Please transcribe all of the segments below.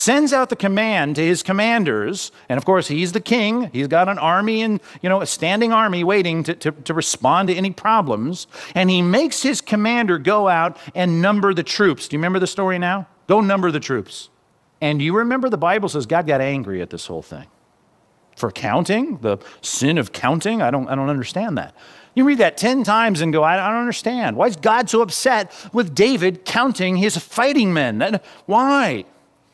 sends out the command to his commanders, and of course he's the king. He's got an army and, a standing army waiting to respond to any problems. And he makes his commander go out and number the troops. Do you remember the story now? Go number the troops. And you remember the Bible says God got angry at this whole thing. For counting, the sin of counting, I don't understand that. You read that 10 times and go, I don't understand. Why is God so upset with David counting his fighting men? Why?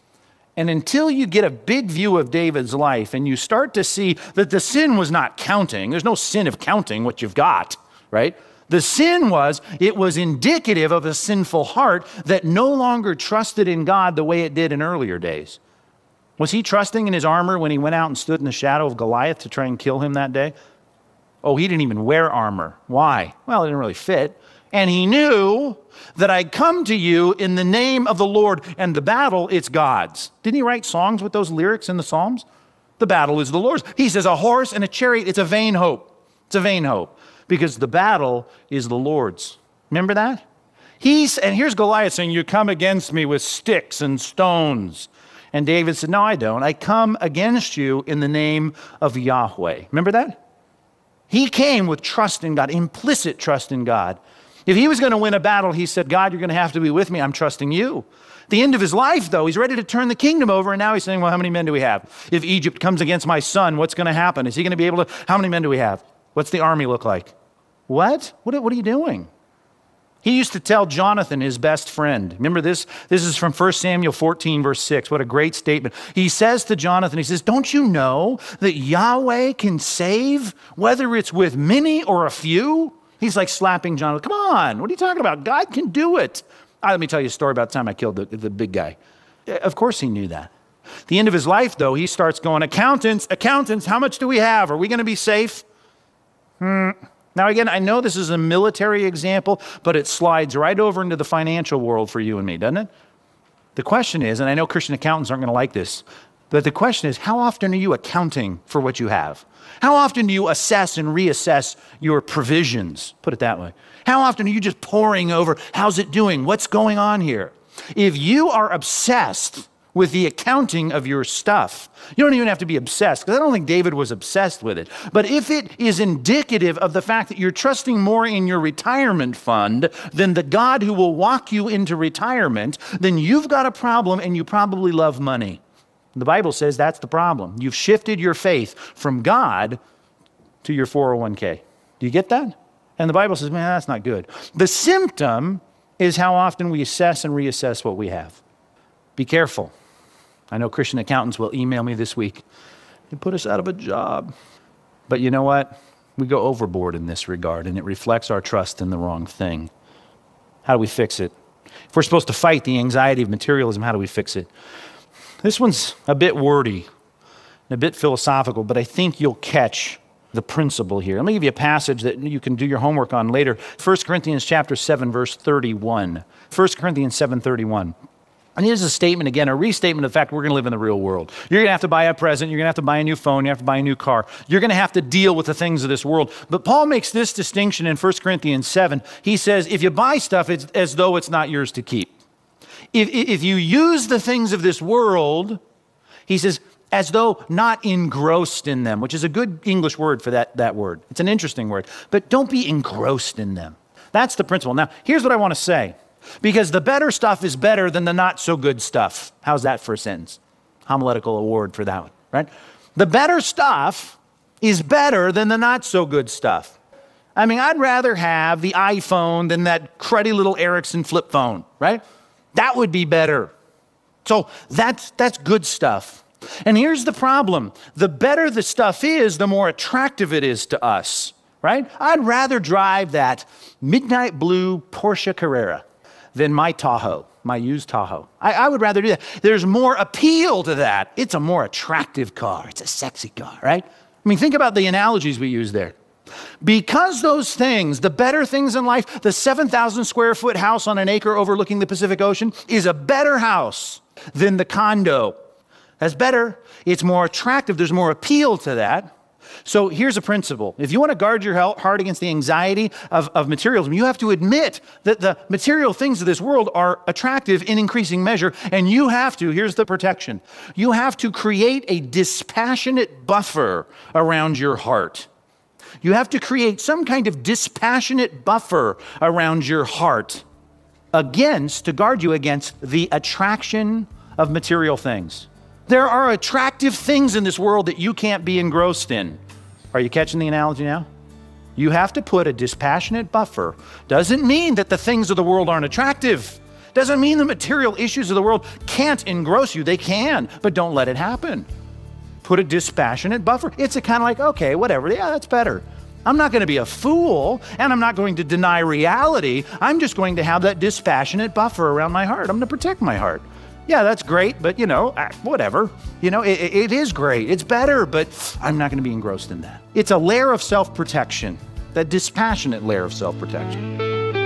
And until you get a big view of David's life and you start to see that the sin was not counting, there's no sin of counting what you've got, right? The sin was, it was indicative of a sinful heart that no longer trusted in God the way it did in earlier days. Was he trusting in his armor when he went out and stood in the shadow of Goliath to try and kill him that day? Oh, he didn't even wear armor. Why? Well, it didn't really fit. And he knew that I come to you in the name of the Lord, and the battle, it's God's. Didn't he write songs with those lyrics in the Psalms? The battle is the Lord's. He says a horse and a chariot, it's a vain hope. It's a vain hope because the battle is the Lord's. Remember that? And here's Goliath saying, you come against me with sticks and stones. And David said, no, I don't. I come against you in the name of Yahweh. Remember that? He came with trust in God, implicit trust in God. If he was going to win a battle, he said, God, you're going to have to be with me. I'm trusting you. At the end of his life, though, he's ready to turn the kingdom over. And now he's saying, well, how many men do we have? If Egypt comes against my son, what's going to happen? Is he going to be able to, how many men do we have? What's the army look like? What? What are you doing? He used to tell Jonathan, his best friend. Remember this? This is from 1 Samuel 14, verse 6. What a great statement. He says to Jonathan, he says, don't you know that Yahweh can save, whether it's with many or a few? He's like slapping Jonathan. Come on, what are you talking about? God can do it. Let me tell you a story about the time I killed the big guy. Of course he knew that. At the end of his life, though, he starts going, accountants, how much do we have? Are we going to be safe? Now, again, I know this is a military example, but it slides right over into the financial world for you and me, doesn't it? The question is, and I know Christian accountants aren't going to like this, but the question is, how often are you accounting for what you have? How often do you assess and reassess your provisions? Put it that way. How often are you just poring over, how's it doing? What's going on here? If you are obsessed with the accounting of your stuff, you don't even have to be obsessed, because I don't think David was obsessed with it. But if it is indicative of the fact that you're trusting more in your retirement fund than the God who will walk you into retirement, then you've got a problem and you probably love money. The Bible says that's the problem. You've shifted your faith from God to your 401k. Do you get that? And the Bible says, man, that's not good. The symptom is how often we assess and reassess what we have. Be careful. I know Christian accountants will email me this week. They put us out of a job. But you know what? We go overboard in this regard, and it reflects our trust in the wrong thing. How do we fix it? If we're supposed to fight the anxiety of materialism, how do we fix it? This one's a bit wordy and a bit philosophical, but I think you'll catch the principle here. Let me give you a passage that you can do your homework on later. 1 Corinthians chapter 7, verse 31. 1 Corinthians 7:31. And here's a statement again, a restatement of the fact we're going to live in the real world. You're going to have to buy a present. You're going to have to buy a new phone. You have to buy a new car. You're going to have to deal with the things of this world. But Paul makes this distinction in 1 Corinthians 7. He says, if you buy stuff, it's as though it's not yours to keep. If you use the things of this world, he says, as though not engrossed in them, which is a good English word for that word. It's an interesting word. But don't be engrossed in them. That's the principle. Now, here's what I want to say. Because the better stuff is better than the not so good stuff. How's that for a sentence? Homiletical award for that one, right? The better stuff is better than the not so good stuff. I mean, I'd rather have the iPhone than that cruddy little Ericsson flip phone, right? That would be better. So that's good stuff. And here's the problem. The better the stuff is, the more attractive it is to us, right? I'd rather drive that midnight blue Porsche Carrera than my Tahoe, my used Tahoe. I would rather do that. There's more appeal to that. It's a more attractive car. It's a sexy car, right? I mean, think about the analogies we use there. Because those things, the better things in life, the 7,000 square foot house on an acre overlooking the Pacific Ocean is a better house than the condo. That's better. It's more attractive. There's more appeal to that. So here's a principle. If you want to guard your heart against the anxiety of materialism, you have to admit that the material things of this world are attractive in increasing measure, and you have to, here's the protection, you have to create a dispassionate buffer around your heart. You have to create some kind of dispassionate buffer around your heart to guard you against the attraction of material things. There are attractive things in this world that you can't be engrossed in. Are you catching the analogy now? You have to put a dispassionate buffer. Doesn't mean that the things of the world aren't attractive. Doesn't mean the material issues of the world can't engross you. They can, but don't let it happen. Put a dispassionate buffer. It's a kind of like, okay, whatever. Yeah, that's better. I'm not going to be a fool, and I'm not going to deny reality. I'm just going to have that dispassionate buffer around my heart. I'm going to protect my heart. Yeah, that's great, but whatever. It is great. It's better, but I'm not going to be engrossed in that. It's a layer of self-protection, that dispassionate layer of self-protection.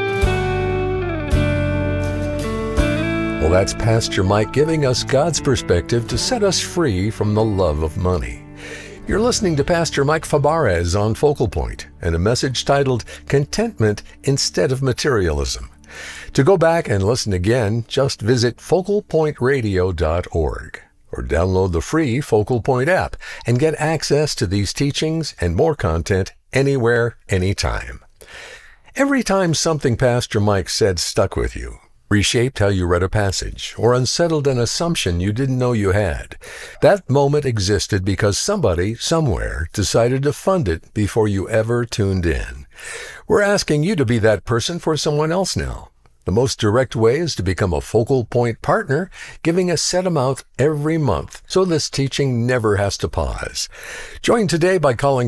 Well, that's Pastor Mike giving us God's perspective to set us free from the love of money. You're listening to Pastor Mike Fabarez on Focal Point and a message titled Contentment Instead of Materialism. To go back and listen again, just visit focalpointradio.org or download the free Focal Point app and get access to these teachings and more content anywhere, anytime. Every time something Pastor Mike said stuck with you, reshaped how you read a passage, or unsettled an assumption you didn't know you had, that moment existed because somebody, somewhere, decided to fund it before you ever tuned in. We're asking you to be that person for someone else now. The most direct way is to become a Focal Point partner, giving a set amount every month, so this teaching never has to pause. Join today by calling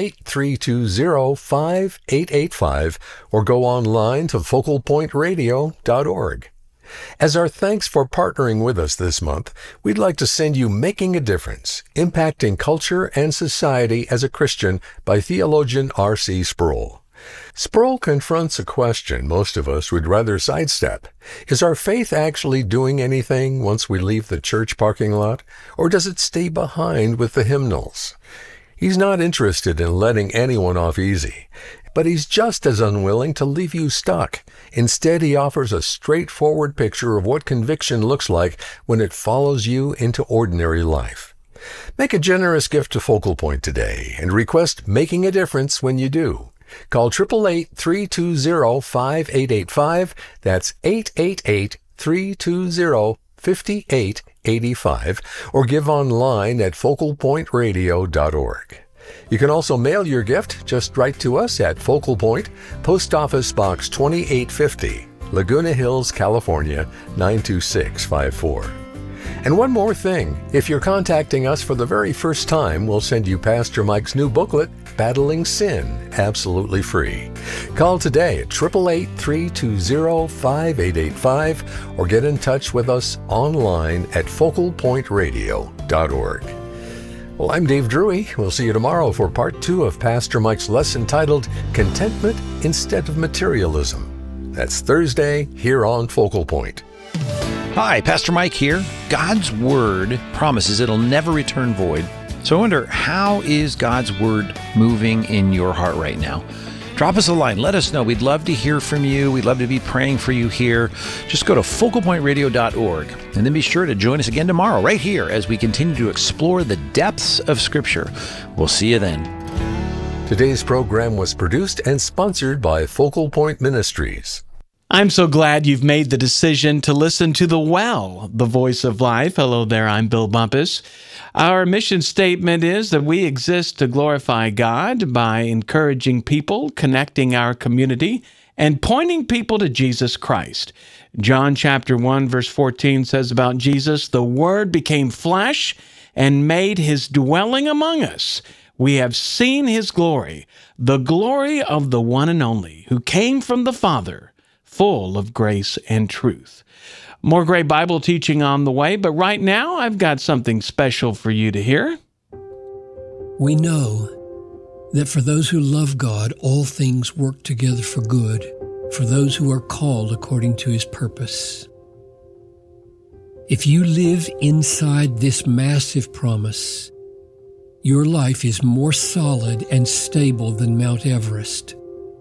888-320-5885 or go online to focalpointradio.org. As our thanks for partnering with us this month, we'd like to send you Making a Difference, Impacting Culture and Society as a Christian by theologian R.C. Sproul. Sproul confronts a question most of us would rather sidestep. Is our faith actually doing anything once we leave the church parking lot, or does it stay behind with the hymnals? He's not interested in letting anyone off easy, but he's just as unwilling to leave you stuck. Instead, he offers a straightforward picture of what conviction looks like when it follows you into ordinary life. Make a generous gift to Focal Point today and request Making a Difference when you do. Call 888-320-5885. That's 888-320-5885. Or give online at focalpointradio.org. You can also mail your gift. Just write to us at Focal Point, Post Office Box 2850, Laguna Hills, California, 92654. And one more thing, if you're contacting us for the very first time, we'll send you Pastor Mike's new booklet, Battling Sin, absolutely free. Call today at 888-320-5885 or get in touch with us online at focalpointradio.org. Well, I'm Dave Drury. We'll see you tomorrow for part 2 of Pastor Mike's lesson titled Contentment Instead of Materialism. That's Thursday here on Focal Point. Hi, Pastor Mike here. God's Word promises it'll never return void. So I wonder, how is God's Word moving in your heart right now? Drop us a line. Let us know. We'd love to hear from you. We'd love to be praying for you here. Just go to focalpointradio.org and then be sure to join us again tomorrow right here as we continue to explore the depths of Scripture. We'll see you then. Today's program was produced and sponsored by Focal Point Ministries. I'm so glad you've made the decision to listen to The Well, the Voice of Life. Hello there, I'm Bill Bumpus. Our mission statement is that we exist to glorify God by encouraging people, connecting our community, and pointing people to Jesus Christ. John chapter 1, verse 14 says about Jesus, "The Word became flesh and made his dwelling among us. We have seen his glory, the glory of the one and only, who came from the Father, full of grace and truth." More great Bible teaching on the way, but right now I've got something special for you to hear. We know that for those who love God, all things work together for good, for those who are called according to his purpose. If you live inside this massive promise, your life is more solid and stable than Mount Everest.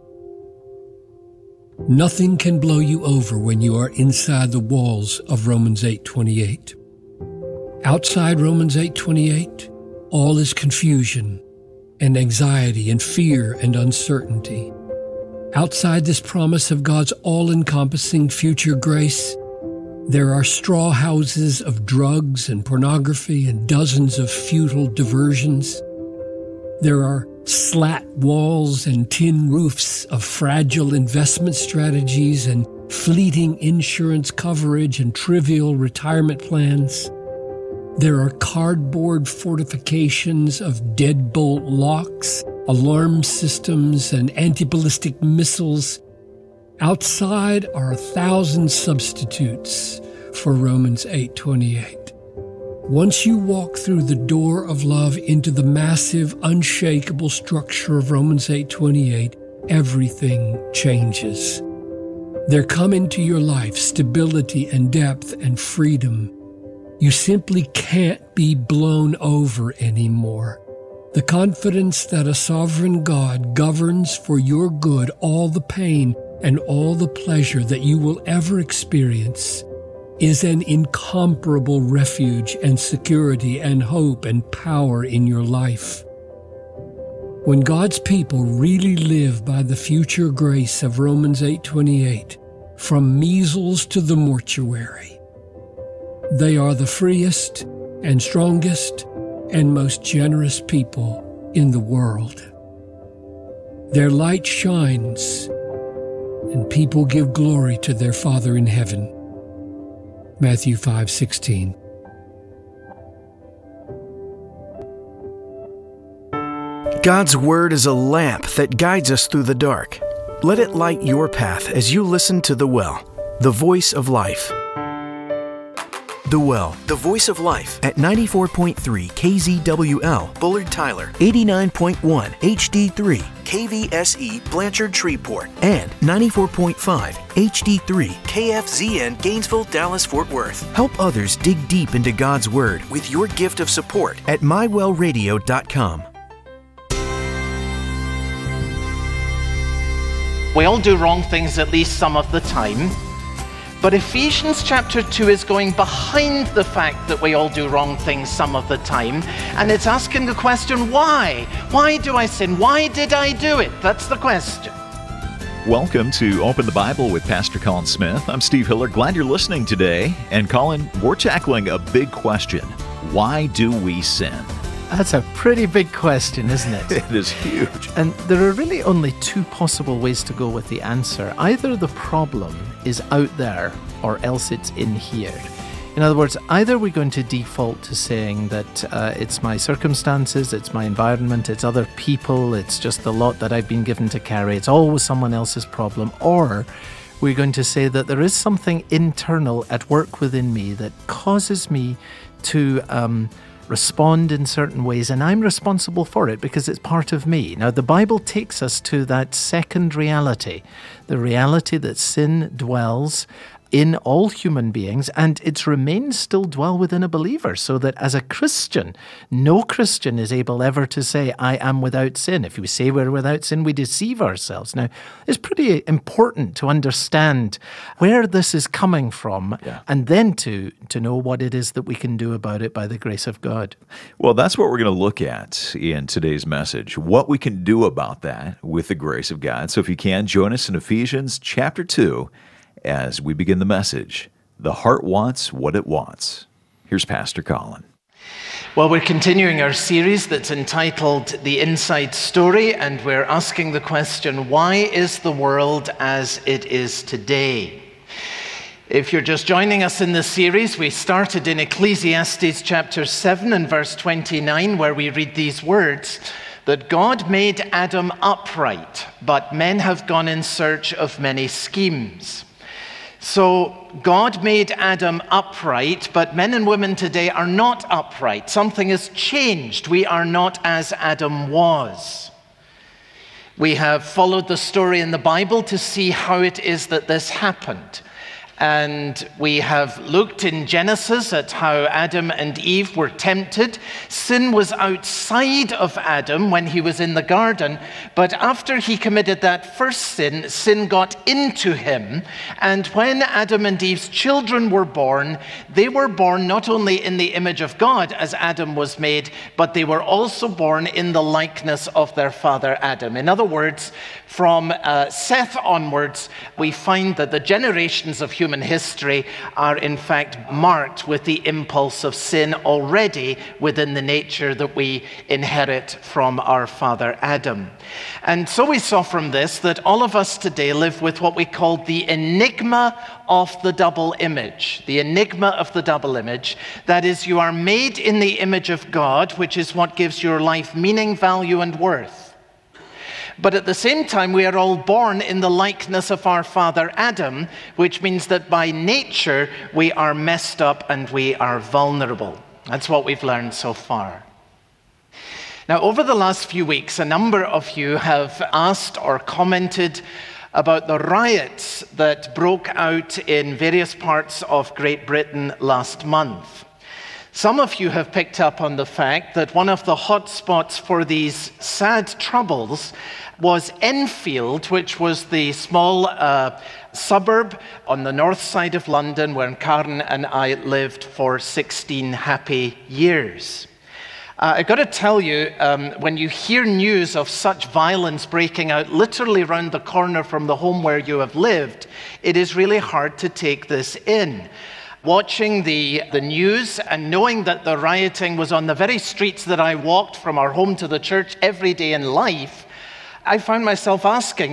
Nothing can blow you over when you are inside the walls of Romans 8:28. Outside Romans 8:28, all is confusion and anxiety and fear and uncertainty. Outside this promise of God's all-encompassing future grace, there are straw houses of drugs and pornography and dozens of futile diversions. There are slat walls and tin roofs of fragile investment strategies and fleeting insurance coverage and trivial retirement plans. There are cardboard fortifications of deadbolt locks, alarm systems, and anti-ballistic missiles. Outside are 1,000 substitutes for Romans 8:28. Once you walk through the door of love into the massive, unshakable structure of Romans 8:28, everything changes. There come into your life stability and depth and freedom. You simply can't be blown over anymore. The confidence that a sovereign God governs for your good all the pain and all the pleasure that you will ever experience is an incomparable refuge and security and hope and power in your life. When God's people really live by the future grace of Romans 8:28, from measles to the mortuary, they are the freest and strongest and most generous people in the world. Their light shines, and people give glory to their Father in heaven. Matthew 5:16. God's Word is a lamp that guides us through the dark. Let it light your path as you listen to The Well, the voice of life. The Well, the voice of life at 94.3 KZWL, Bullard Tyler, 89.1 HD3, KVSE, Blanchard Shreveport, and 94.5 HD3, KFZN, Gainesville, Dallas, Fort Worth. Help others dig deep into God's Word with your gift of support at mywellradio.com. We all do wrong things at least some of the time. But Ephesians chapter 2 is going behind the fact that we all do wrong things some of the time, and it's asking the question, why? Why do I sin? Why did I do it? That's the question. Welcome to Open the Bible with Pastor Colin Smith. I'm Steve Hiller. Glad you're listening today. And Colin, we're tackling a big question. Why do we sin? That's a pretty big question, isn't it? It is huge. And there are really only two possible ways to go with the answer. Either the problem is out there or else it's in here. In other words, either we're going to default to saying that it's my circumstances, it's my environment, it's other people, it's just the lot that I've been given to carry, it's always someone else's problem, or we're going to say that there is something internal at work within me that causes me to respond in certain ways, and I'm responsible for it because it's part of me. Now, the Bible takes us to that second reality, the reality that sin dwells in all human beings, and its remains still dwell within a believer, so that as a Christian, no Christian is able ever to say, I am without sin. If we say we're without sin, we deceive ourselves. Now, it's pretty important to understand where this is coming from, and then to know what it is that we can do about it by the grace of God. Well, that's what we're going to look at in today's message, what we can do about that with the grace of God. So if you can, join us in Ephesians chapter 2, as we begin the message, The Heart Wants What It Wants. Here's Pastor Colin. Well, we're continuing our series that's entitled The Inside Story, and we're asking the question, why is the world as it is today? If you're just joining us in this series, we started in Ecclesiastes chapter 7 and verse 29, where we read these words, that God made Adam upright, but men have gone in search of many schemes. So God made Adam upright, but men and women today are not upright. Something has changed. We are not as Adam was. We have followed the story in the Bible to see how it is that this happened. And we have looked in Genesis at how Adam and Eve were tempted. Sin was outside of Adam when he was in the garden, but after he committed that first sin, sin got into him. And when Adam and Eve's children were born, they were born not only in the image of God as Adam was made, but they were also born in the likeness of their father Adam. In other words, from Seth onwards, we find that the generations of human history are in fact marked with the impulse of sin already within the nature that we inherit from our father Adam. And so we saw from this that all of us today live with what we call the enigma of the double image. The enigma of the double image. That is, you are made in the image of God, which is what gives your life meaning, value, and worth. But at the same time, we are all born in the likeness of our father Adam, which means that by nature, we are messed up and we are vulnerable. That's what we've learned so far. Now, over the last few weeks, a number of you have asked or commented about the riots that broke out in various parts of Great Britain last month. Some of you have picked up on the fact that one of the hot spots for these sad troubles was Enfield, which was the small suburb on the north side of London where Karen and I lived for 16 happy years. I've got to tell you, when you hear news of such violence breaking out literally around the corner from the home where you have lived, it is really hard to take this in. Watching the news and knowing that the rioting was on the very streets that I walked from our home to the church every day in life, I found myself asking,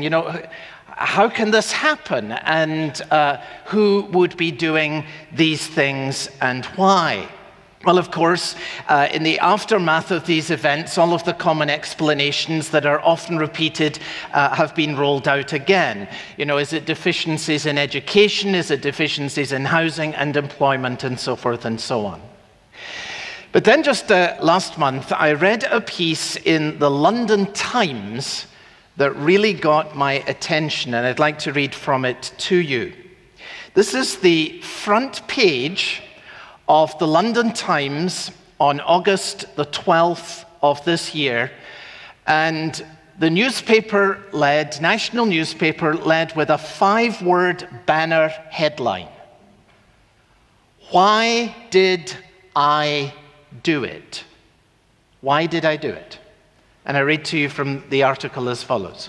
how can this happen? And who would be doing these things and why? Well, of course, in the aftermath of these events, all of the common explanations that are often repeated have been rolled out again. Is it deficiencies in education? Is it deficiencies in housing and employment and so forth and so on? But then just last month, I read a piece in the London Times that really got my attention, and I'd like to read from it to you. This is the front page of the London Times on August the 12th of this year, and the national newspaper led with a 5-word banner headline. Why did I do it? Why did I do it? And I read to you from the article as follows.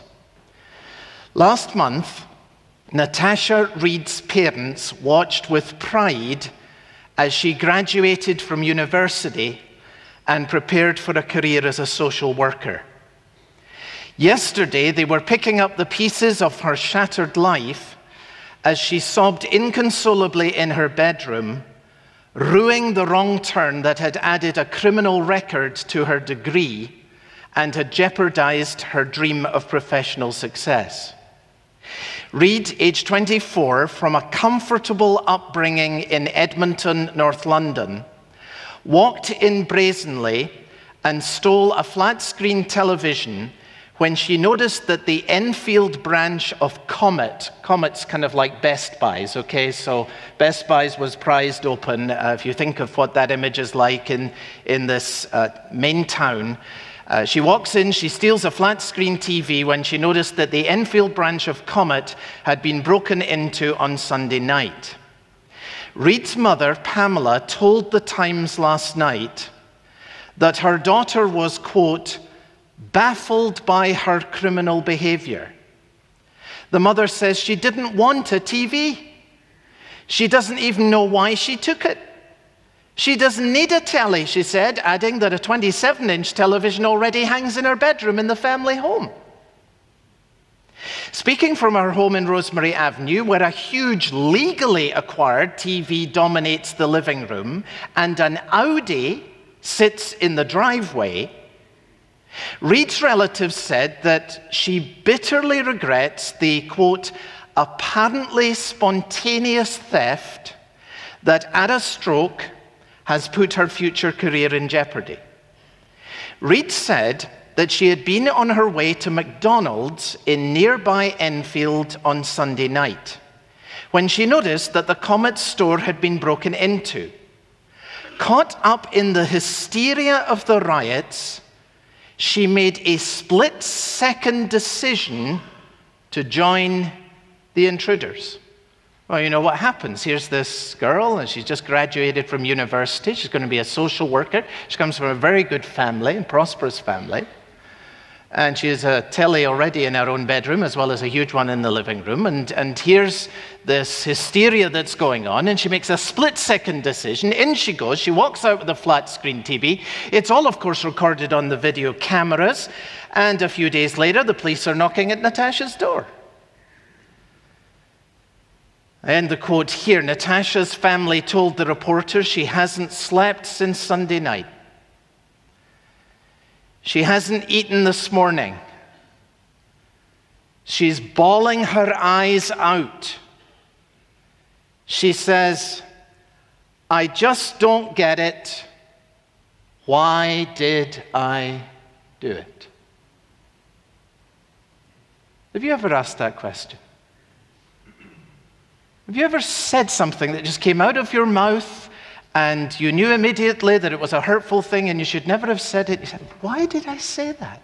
Last month, Natasha Reid's parents watched with pride as she graduated from university and prepared for a career as a social worker. Yesterday, they were picking up the pieces of her shattered life as she sobbed inconsolably in her bedroom, rueing the wrong turn that had added a criminal record to her degree and had jeopardized her dream of professional success. Reid, age 24, from a comfortable upbringing in Edmonton, North London, walked in brazenly and stole a flat-screen television when she noticed that the Enfield branch of Comet's kind of like Best Buys, okay? So Best Buys was prized open. If you think of what that image is like in this main town, she walks in, she steals a flat-screen TV when she noticed that the Enfield branch of Comet had been broken into on Sunday night. Reid's mother, Pamela, told the Times last night that her daughter was, quote, baffled by her criminal behavior. The mother says she didn't want a TV. She doesn't even know why she took it. She doesn't need a telly, she said, adding that a 27-inch television already hangs in her bedroom in the family home. Speaking from her home in Rosemary Avenue, where a huge legally acquired TV dominates the living room and an Audi sits in the driveway, Reid's relatives said that she bitterly regrets the, quote, apparently spontaneous theft that at a stroke has put her future career in jeopardy. Reid said that she had been on her way to McDonald's in nearby Enfield on Sunday night when she noticed that the Comet store had been broken into. Caught up in the hysteria of the riots, she made a split-second decision to join the intruders. Well, you know what happens. Here's this girl, and she's just graduated from university. She's going to be a social worker. She comes from a very good family, a prosperous family. And she has a telly already in her own bedroom, as well as a huge one in the living room. And here's this hysteria that's going on, and she makes a split-second decision. In she goes. She walks out with a flat-screen TV. It's all, of course, recorded on the video cameras. And a few days later, the police are knocking at Natasha's door. And the quote here, Natasha's family told the reporter she hasn't slept since Sunday night. She hasn't eaten this morning. She's bawling her eyes out. She says, I just don't get it. Why did I do it? Have you ever asked that question? Have you ever said something that just came out of your mouth and you knew immediately that it was a hurtful thing and you should never have said it? You said, why did I say that?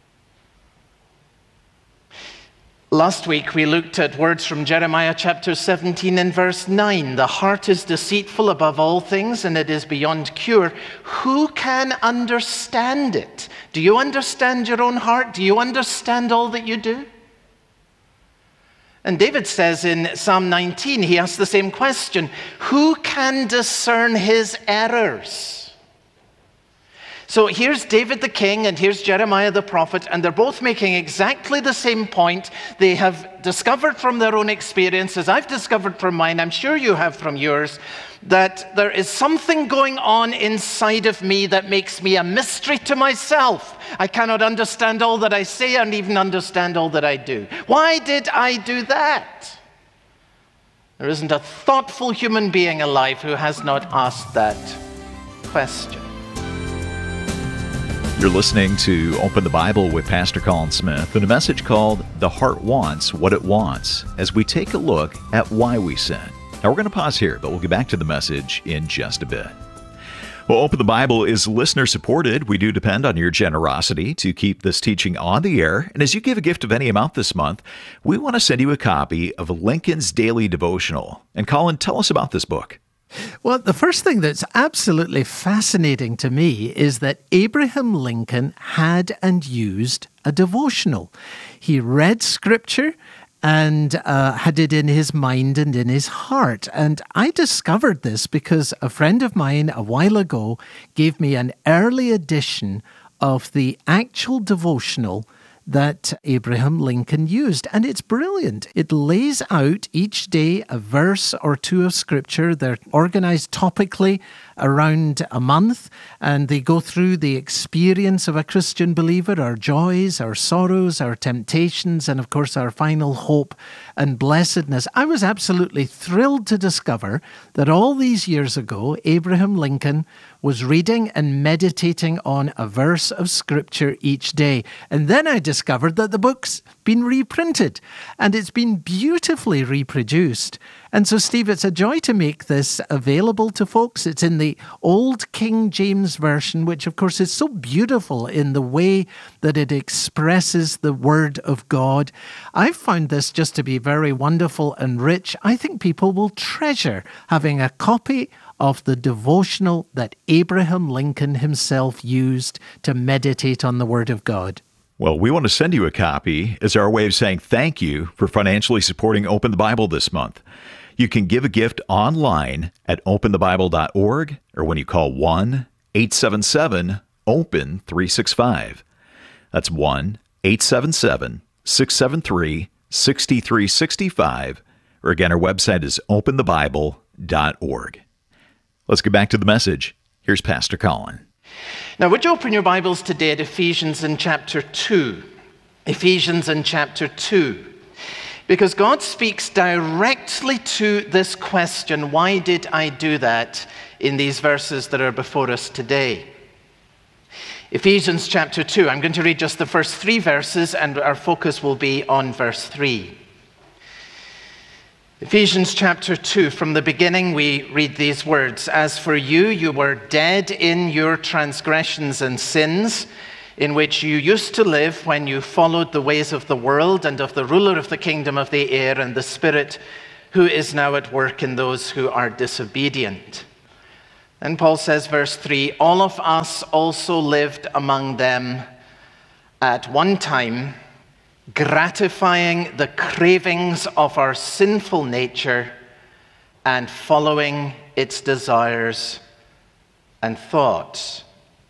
Last week we looked at words from Jeremiah chapter 17 and verse 9. The heart is deceitful above all things and it is beyond cure. Who can understand it? Do you understand your own heart? Do you understand all that you do? And David says in Psalm 19, he asks the same question, who can discern his errors? So here's David the king and here's Jeremiah the prophet, and they're both making exactly the same point. They have discovered from their own experiences, I've discovered from mine, I'm sure you have from yours, that there is something going on inside of me that makes me a mystery to myself. I cannot understand all that I say and even understand all that I do. Why did I do that? There isn't a thoughtful human being alive who has not asked that question. You're listening to Open the Bible with Pastor Colin Smith and a message called The Heart Wants What It Wants, as we take a look at why we sin. Now we're going to pause here, but we'll get back to the message in just a bit. Well, Open the Bible is listener supported. We do depend on your generosity to keep this teaching on the air. And as you give a gift of any amount this month, we want to send you a copy of Lincoln's Daily Devotional. And Colin, tell us about this book. Well, the first thing that's absolutely fascinating to me is that Abraham Lincoln had and used a devotional. He read Scripture and had it in his mind and in his heart. And I discovered this because a friend of mine a while ago gave me an early edition of the actual devotional that Abraham Lincoln used. And it's brilliant. It lays out each day a verse or two of Scripture. They're organized topically around a month, and they go through the experience of a Christian believer, our joys, our sorrows, our temptations, and of course our final hope and blessedness. I was absolutely thrilled to discover that all these years ago, Abraham Lincoln was reading and meditating on a verse of Scripture each day. And then I discovered that the book's been reprinted, and it's been beautifully reproduced. And so, Steve, it's a joy to make this available to folks. It's in the Old King James Version, which, of course, is so beautiful in the way that it expresses the Word of God. I've found this just to be very wonderful and rich. I think people will treasure having a copy of the devotional that Abraham Lincoln himself used to meditate on the Word of God. Well, we want to send you a copy as our way of saying thank you for financially supporting Open the Bible this month. You can give a gift online at openthebible.org or when you call 1-877-OPEN-365. That's 1-877-673-6365. Or again, our website is openthebible.org. Let's get back to the message. Here's Pastor Colin. Now, would you open your Bibles today at Ephesians in chapter 2? Ephesians in chapter 2. Because God speaks directly to this question, why did I do that, in these verses that are before us today. Ephesians chapter 2. I'm going to read just the first 3 verses, and our focus will be on verse 3. Ephesians chapter 2, from the beginning we read these words. As for you, you were dead in your transgressions and sins, in which you used to live when you followed the ways of the world and of the ruler of the kingdom of the air and the Spirit, who is now at work in those who are disobedient. Then Paul says, verse 3, all of us also lived among them at one time, gratifying the cravings of our sinful nature and following its desires and thoughts.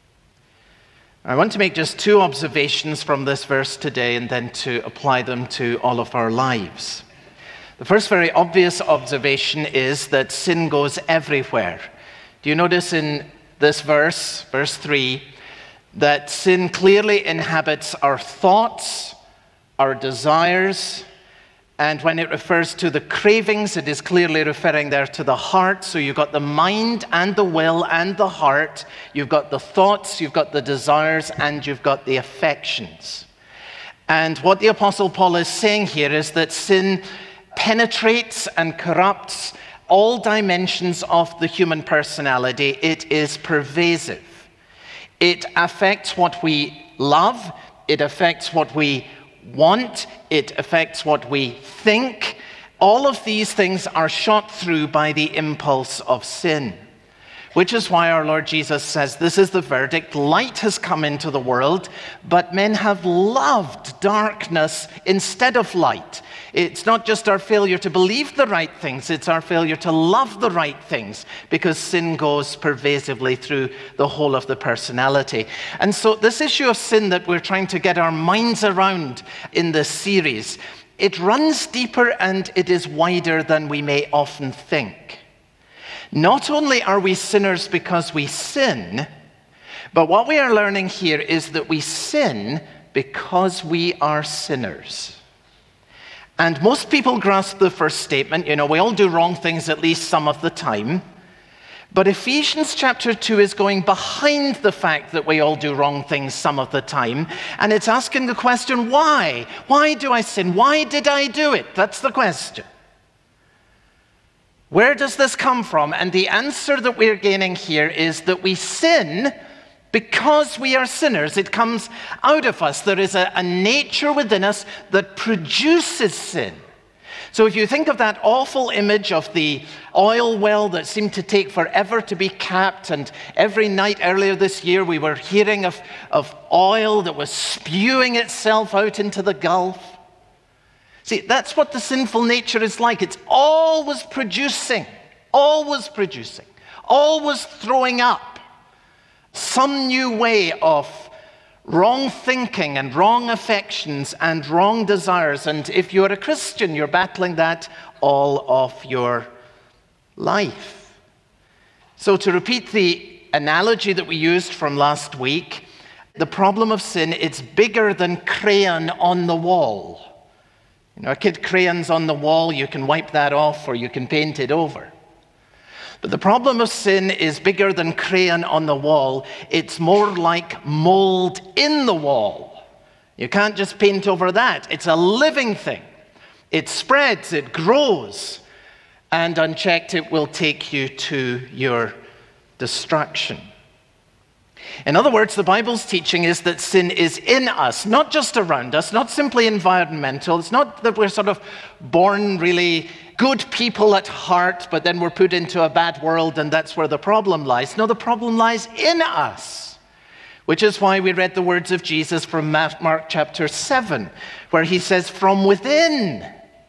I want to make just two observations from this verse today and then to apply them to all of our lives. The first very obvious observation is that sin goes everywhere. Do you notice in this verse, verse 3, that sin clearly inhabits our thoughts, our desires, and when it refers to the cravings, it is clearly referring there to the heart. So you've got the mind and the will and the heart. You've got the thoughts, you've got the desires, and you've got the affections. And what the Apostle Paul is saying here is that sin penetrates and corrupts all dimensions of the human personality. It is pervasive. It affects what we love. It affects what we want. It affects what we think. All of these things are shot through by the impulse of sin, which is why our Lord Jesus says, this is the verdict. Light has come into the world, but men have loved darkness instead of light. It's not just our failure to believe the right things, it's our failure to love the right things, because sin goes pervasively through the whole of the personality. And so this issue of sin that we're trying to get our minds around in this series, it runs deeper and it is wider than we may often think. Not only are we sinners because we sin, but what we are learning here is that we sin because we are sinners. And most people grasp the first statement, we all do wrong things at least some of the time. But Ephesians chapter 2 is going behind the fact that we all do wrong things some of the time. And it's asking the question, why? Why do I sin? Why did I do it? That's the question. Where does this come from? And the answer that we're gaining here is that we sin because we are sinners. It comes out of us. There is a nature within us that produces sin. So if you think of that awful image of the oil well that seemed to take forever to be capped, and every night earlier this year we were hearing of oil that was spewing itself out into the Gulf. See, that's what the sinful nature is like. It's always producing, always throwing up some new way of wrong thinking and wrong affections and wrong desires. And if you're a Christian, you're battling that all of your life. So to repeat the analogy that we used from last week, the problem of sin, it's bigger than crayon on the wall. A kid crayons on the wall, you can wipe that off or you can paint it over. But the problem of sin is bigger than crayon on the wall. It's more like mold in the wall. You can't just paint over that. It's a living thing. It spreads, it grows, and unchecked it will take you to your destruction. In other words, the Bible's teaching is that sin is in us, not just around us, not simply environmental. It's not that we're sort of born really good people at heart, but then we're put into a bad world and that's where the problem lies. No, the problem lies in us, which is why we read the words of Jesus from Mark chapter 7, where he says, from within,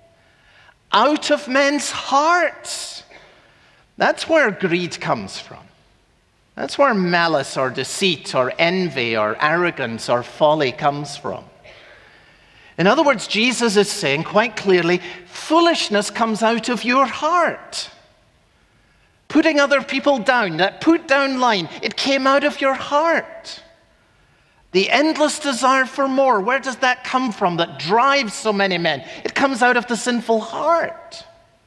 out of men's hearts. That's where greed comes from. That's where malice or deceit or envy or arrogance or folly comes from. In other words, Jesus is saying quite clearly, foolishness comes out of your heart. Putting other people down, that put down line, it came out of your heart. The endless desire for more, where does that come from that drives so many men? It comes out of the sinful heart.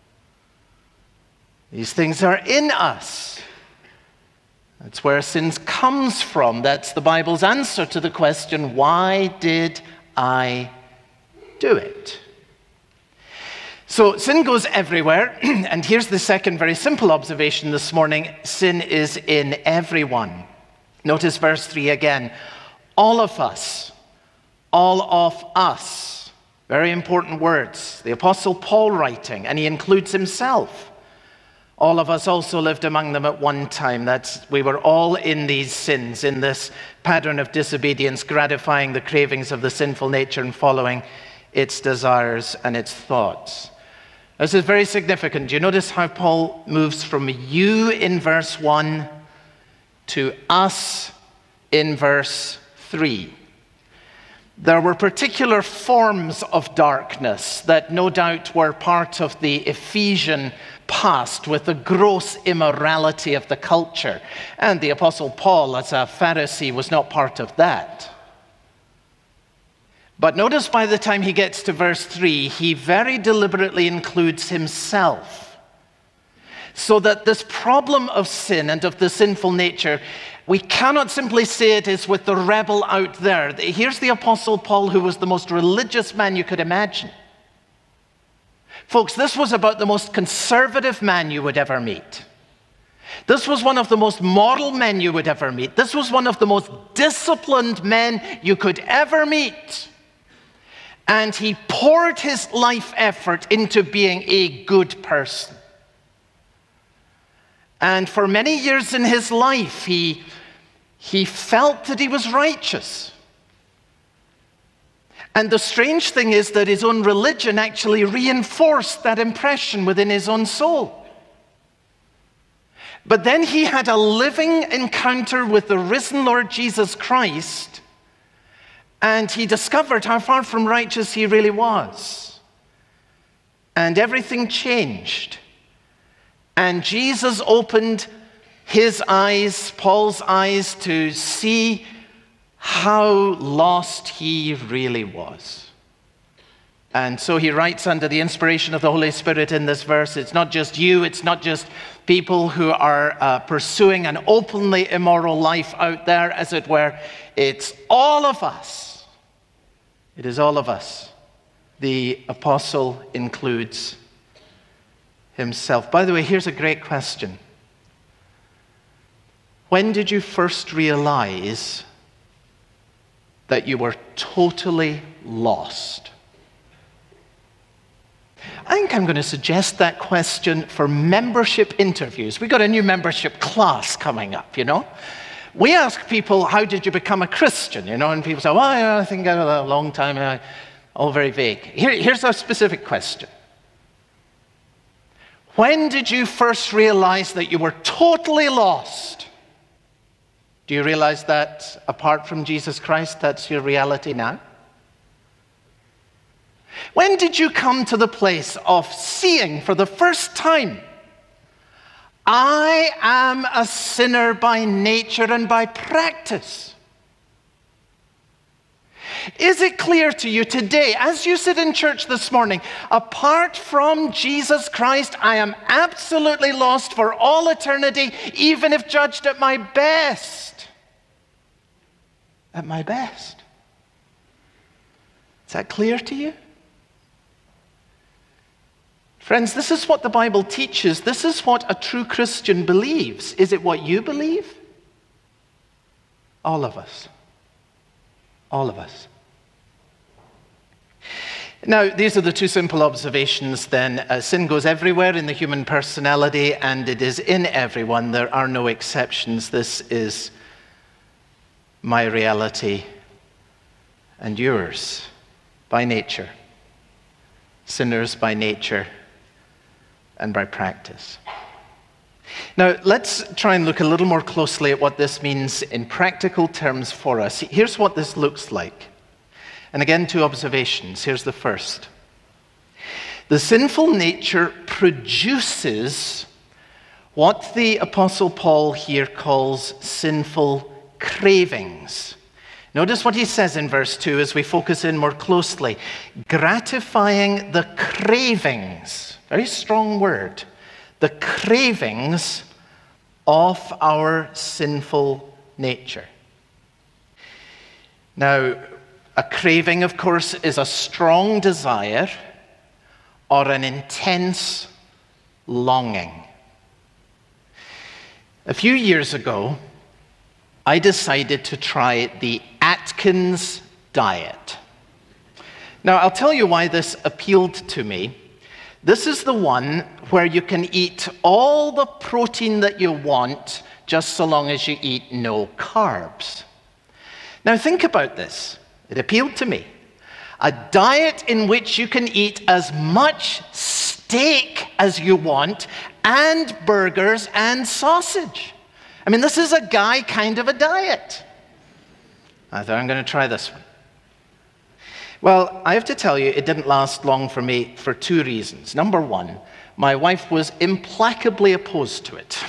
These things are in us. That's where sin comes from. That's the Bible's answer to the question, why did I do it? So sin goes everywhere, and here's the second very simple observation this morning. Sin is in everyone. Notice verse 3 again. All of us. All of us. Very important words. The Apostle Paul writing, and he includes himself. All of us also lived among them at one time. We were all in these sins, in this pattern of disobedience, gratifying the cravings of the sinful nature and following its desires and its thoughts. This is very significant. Do you notice how Paul moves from you in verse 1 to us in verse 3? There were particular forms of darkness that no doubt were part of the Ephesian past with the gross immorality of the culture. And the Apostle Paul, as a Pharisee, was not part of that. But notice by the time he gets to verse 3, he very deliberately includes himself. So that this problem of sin and of the sinful nature, we cannot simply say it is with the rebel out there. Here's the Apostle Paul, who was the most religious man you could imagine. Folks, this was about the most conservative man you would ever meet. This was one of the most moral men you would ever meet. This was one of the most disciplined men you could ever meet. And he poured his life effort into being a good person. And for many years in his life, he felt that he was righteous. And the strange thing is that his own religion actually reinforced that impression within his own soul. But then he had a living encounter with the risen Lord Jesus Christ, and he discovered how far from righteous he really was. And everything changed. And Jesus opened his eyes, Paul's eyes, to see how lost he really was. And so he writes under the inspiration of the Holy Spirit in this verse, it's not just you, it's not just people who are pursuing an openly immoral life out there, as it were. It's all of us. It is all of us. The apostle includes himself. By the way, here's a great question. When did you first realize that you were totally lost? I think I'm going to suggest that question for membership interviews. We've got a new membership class coming up, you know. We ask people, how did you become a Christian? You know, and people say, well, I think a long time, all very vague. Here's a specific question. When did you first realize that you were totally lost? Do you realize that apart from Jesus Christ, that's your reality now? When did you come to the place of seeing for the first time, I am a sinner by nature and by practice? Is it clear to you today, as you sit in church this morning, apart from Jesus Christ, I am absolutely lost for all eternity, even if judged at my best? At my best. Is that clear to you? Friends, this is what the Bible teaches. This is what a true Christian believes. Is it what you believe? All of us. All of us. Now, these are the two simple observations then. Sin goes everywhere in the human personality, and it is in everyone. There are no exceptions. This is my reality and yours by nature. Sinners by nature and by practice. Now, let's try and look a little more closely at what this means in practical terms for us. Here's what this looks like. And again, two observations. Here's the first. The sinful nature produces what the Apostle Paul here calls sinful cravings. Notice what he says in verse 2 as we focus in more closely. Gratifying the cravings, very strong word, the cravings of our sinful nature. Now, a craving, of course, is a strong desire or an intense longing? A few years ago, I decided to try the Atkins diet. Now, I'll tell you why this appealed to me. This is the one where you can eat all the protein that you want, just so long as you eat no carbs. Now, think about this. It appealed to me. A diet in which you can eat as much steak as you want, and burgers and sausage. I mean, this is a guy kind of a diet. I thought, I'm going to try this one. Well, I have to tell you, it didn't last long for me for two reasons. Number one, my wife was implacably opposed to it.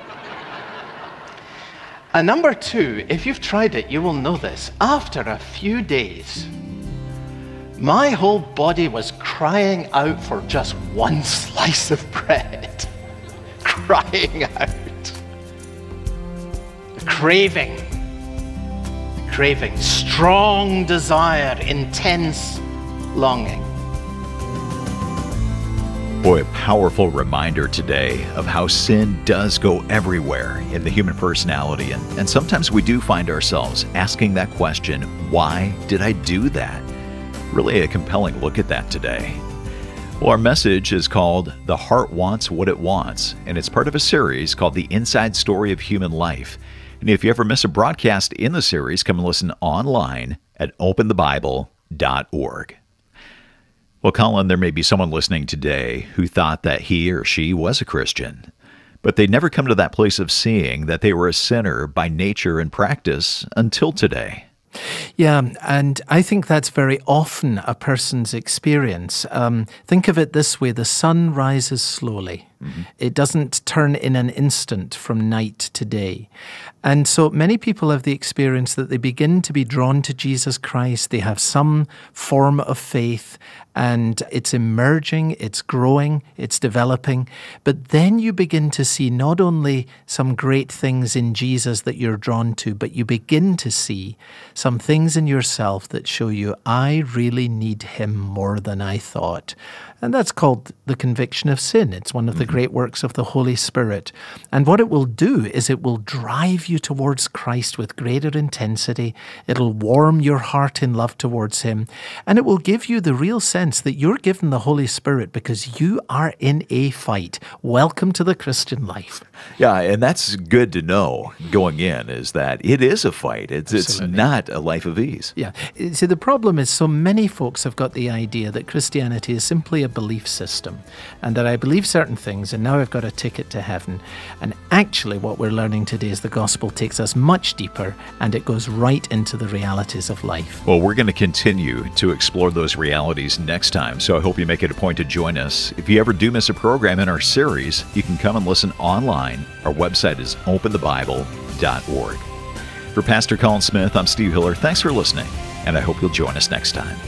And number two, if you've tried it, you will know this. After a few days, my whole body was crying out for just one slice of bread. Crying out. Craving, strong desire, intense longing. Boy, a powerful reminder today of how sin does go everywhere in the human personality. And sometimes we do find ourselves asking that question, why did I do that? Really a compelling look at that today. Well, our message is called The Heart Wants What It Wants, and it's part of a series called The Inside Story of Human Life. And if you ever miss a broadcast in the series, come and listen online at openthebible.org. Well, Colin, there may be someone listening today who thought that he or she was a Christian, but they'd never come to that place of seeing that they were a sinner by nature and practice until today. Yeah, and I think that's very often a person's experience. Think of it this way, the sun rises slowly. Mm-hmm. It doesn't turn in an instant from night to day. And so many people have the experience that they begin to be drawn to Jesus Christ. They have some form of faith, and it's emerging, it's growing, it's developing. But then you begin to see not only some great things in Jesus that you're drawn to, but you begin to see some things in yourself that show you, I really need him more than I thought. And that's called the conviction of sin. It's one of the great works of the Holy Spirit. And what it will do is it will drive you towards Christ with greater intensity. It'll warm your heart in love towards him. And it will give you the real sense that you're given the Holy Spirit because you are in a fight. Welcome to the Christian life. Yeah, and that's good to know going in, is that it is a fight. It's not a life of ease. Yeah. See, the problem is so many folks have got the idea that Christianity is simply a belief system, and that I believe certain things, and now I've got a ticket to heaven. And actually what we're learning today is the gospel takes us much deeper, and it goes right into the realities of life. Well, we're going to continue to explore those realities next time, so I hope you make it a point to join us. If you ever do miss a program in our series, you can come and listen online. Our website is openthebible.org. For Pastor Colin Smith, I'm Steve Hiller. Thanks for listening, and I hope you'll join us next time.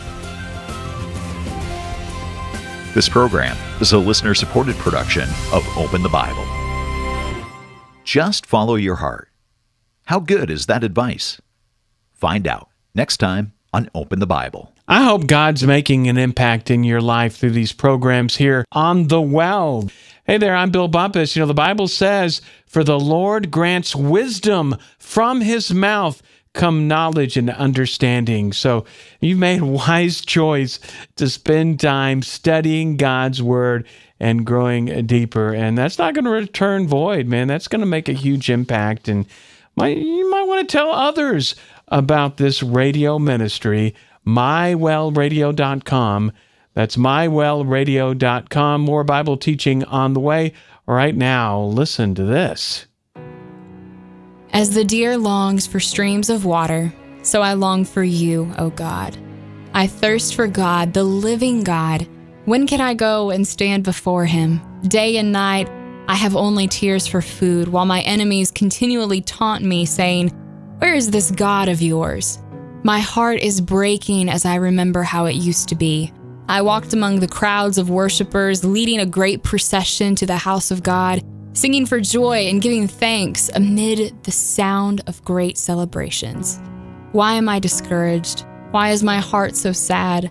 This program is a listener-supported production of Open the Bible. Just follow your heart. How good is that advice? Find out next time on Open the Bible. I hope God's making an impact in your life through these programs here on The Well. Hey there, I'm Bill Bumpus. You know, the Bible says, "For the Lord grants wisdom from his mouth come knowledge and understanding." So you've made a wise choice to spend time studying God's Word and growing deeper. And that's not going to return void, man. That's going to make a huge impact. And you might want to tell others about this radio ministry, mywellradio.com. That's mywellradio.com. More Bible teaching on the way. Right now, listen to this. As the deer longs for streams of water, so I long for you, O God. I thirst for God, the living God. When can I go and stand before him? Day and night, I have only tears for food, while my enemies continually taunt me, saying, "Where is this God of yours?" My heart is breaking as I remember how it used to be. I walked among the crowds of worshipers, leading a great procession to the house of God, singing for joy and giving thanks amid the sound of great celebrations. Why am I discouraged? Why is my heart so sad?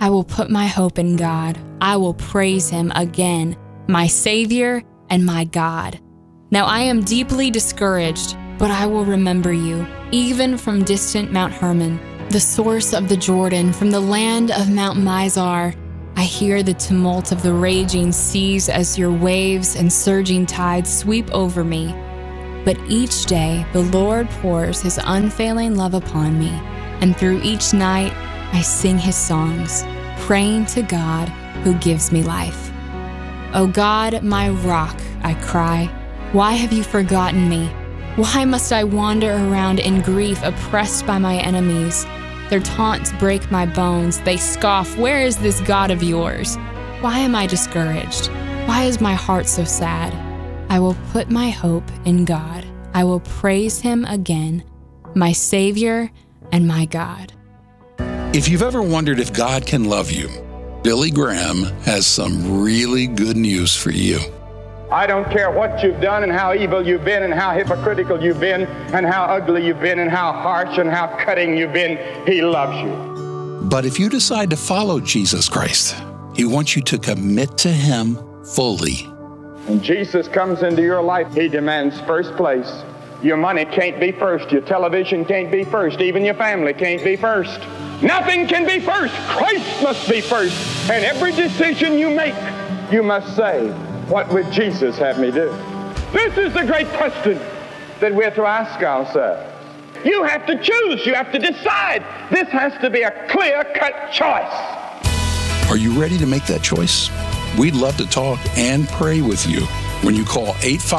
I will put my hope in God. I will praise him again, my Savior and my God. Now I am deeply discouraged, but I will remember you, even from distant Mount Hermon, the source of the Jordan, from the land of Mount Mizar. I hear the tumult of the raging seas as your waves and surging tides sweep over me. But each day the Lord pours his unfailing love upon me, and through each night I sing his songs, praying to God who gives me life. O God, my rock, I cry, why have you forgotten me? Why must I wander around in grief, oppressed by my enemies? Their taunts break my bones. They scoff, where is this God of yours? Why am I discouraged? Why is my heart so sad? I will put my hope in God. I will praise him again, my Savior and my God. If you've ever wondered if God can love you, Billy Graham has some really good news for you. I don't care what you've done and how evil you've been and how hypocritical you've been and how ugly you've been and how harsh and how cutting you've been. He loves you. But if you decide to follow Jesus Christ, he wants you to commit to him fully. When Jesus comes into your life, he demands first place. Your money can't be first. Your television can't be first. Even your family can't be first. Nothing can be first. Christ must be first. And every decision you make, you must say, what would Jesus have me do? This is the great question that we're to ask ourselves. You have to choose. You have to decide. This has to be a clear-cut choice. Are you ready to make that choice? We'd love to talk and pray with you when you call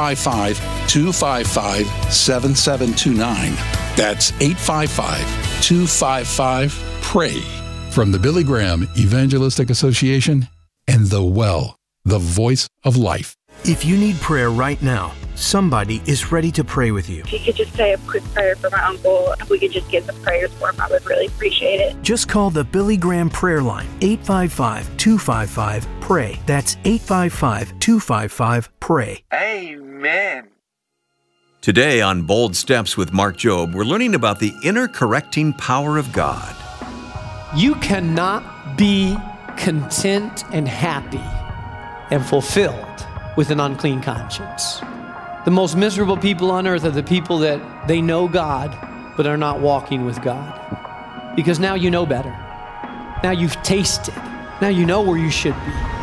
855-255-7729. That's 855-255-PRAY. From the Billy Graham Evangelistic Association and The Well, the voice of life. If you need prayer right now, somebody is ready to pray with you. If you could just say a quick prayer for my uncle, if we could just get the prayers for him, I would really appreciate it. Just call the Billy Graham prayer line, 855-255-PRAY. That's 855-255-PRAY. Amen. Today on Bold Steps with Mark Jobe, we're learning about the inner correcting power of God. You cannot be content and happy and fulfilled with an unclean conscience. The most miserable people on earth are the people that they know God, but are not walking with God. Because now you know better. Now you've tasted. Now you know where you should be.